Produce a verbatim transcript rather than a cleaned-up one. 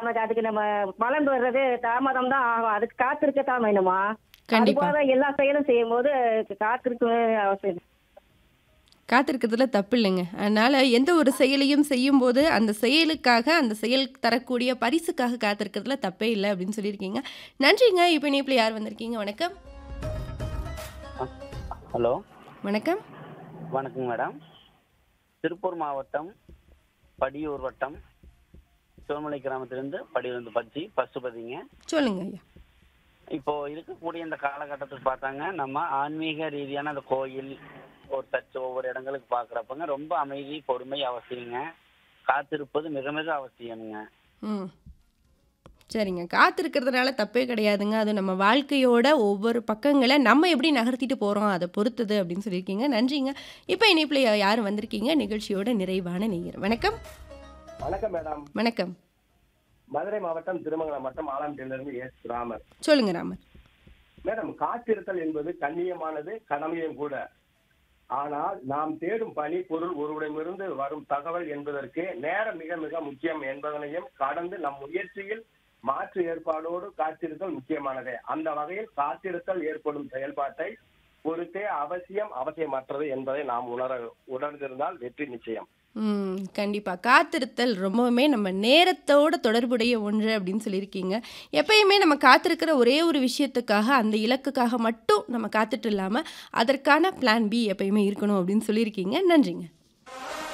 நமக்கு அதுக்கு நம்ம பலன் வர்றது தாமதம் தான் ஆகும். அதுக்கு காத்திருக்கத்தான் வேணுமா? கண்டிப்பா. அதுபோல எல்லா செயலும் செய்யும்போது காத்திருக்க அவசியம். காத்திருக்கிறதுல தப்பு இல்லைங்க. அதனால எந்த ஒரு செயலையும் செய்யும்போது, அந்த செயலுக்காக, அந்த செயல் தரக்கூடிய பரிசுக்காக காத்திருக்கிறதுல தப்பே இல்ல அப்படின்னு சொல்லியிருக்கீங்க. நன்றிங்க. இப்ப இணைப்புல யார் வந்திருக்கீங்க? வணக்கம். அ ஹலோ. வணக்கம். வணக்கங்க மேடம். திருப்பூர் மாவட்டம், படியூர் வட்டம், சோமலை கிராமத்திலிருந்து படியூர்லேருந்து பச்சி பசுபதிங்க. சொல்லுங்க ஐயா. இப்போ இருக்கக்கூடிய இந்த காலகட்டத்துக்கு பார்த்தாங்க, நம்ம ஆன்மீக ரீதியான அந்த கோயில், ஒரு சர்ச் ஒவ்வொரு இடங்களுக்கு பார்க்குறப்பங்க ரொம்ப அமைதி, பொறுமை அவசியங்க. காத்திருப்பது மிக மிக அவசியம்ங்க. ம். சரிங்க. காத்திருக்கிறதுனால தப்பே கிடையாதுங்க. அது நம்ம வாழ்க்கையோட ஒவ்வொரு பக்கங்கள நம்ம எப்படி நகர்த்திட்டு போறோம், அத பொறுத்தது அப்படின்னு சொல்லியிருக்கீங்க. நன்றிங்க. இப்ப இணைப்புல யா யார் வந்திருக்கீங்க? நிகழ்ச்சியோட நிறைவான நேயர். வணக்கம். வணக்கம் மேடம். வணக்கம். மதுரை மாவட்டம் திருமங்கலம் வட்டம் ஆலம்பட்டியிலிருந்து எஸ் ராமர். சொல்லுங்க ராமர். மேடம், காத்திருத்தல் என்பது கண்ணியமானது, கடமையும் கூட. ஆனால் நாம் தேடும் பணி பொருள் ஒருவரிடமிருந்து வரும் தகவல் என்பதற்கு நேரம் மிக மிக முக்கியம் என்பதனையும் கடந்து நம் முயற்சியில் மாற்று ஏற்பாடோடு காத்திருத்தல் முக்கியமானதே. அந்த வகையில் காத்திருத்தல் ஏற்படும் செயல்பாட்டை பொறுத்தே அவசியம் அவசியமற்றது என்பதை நாம் உணர உணர்ந்திருந்தால் வெற்றி நிச்சயம். ம். கண்டிப்பா. காத்திருத்தல் ரொம்பவுமே நம்ம நேரத்தோட தொடர்புடைய ஒன்று அப்படின்னு சொல்லியிருக்கீங்க. எப்பயுமே நம்ம காத்திருக்கிற ஒரே ஒரு விஷயத்துக்காக, அந்த இலக்குக்காக மட்டும் நம்ம காத்துட்டு இல்லாம, அதற்கான பிளான் பி எப்பயுமே இருக்கணும் அப்படின்னு சொல்லியிருக்கீங்க. நன்றிங்க.